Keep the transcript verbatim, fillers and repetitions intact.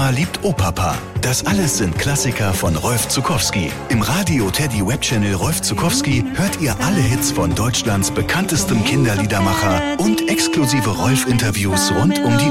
Mama liebt Opapa. Das alles sind Klassiker von Rolf Zuckowski. Im Radio Teddy Webchannel Rolf Zuckowski hört ihr alle Hits von Deutschlands bekanntestem Kinderliedermacher und exklusive Rolf-Interviews rund um die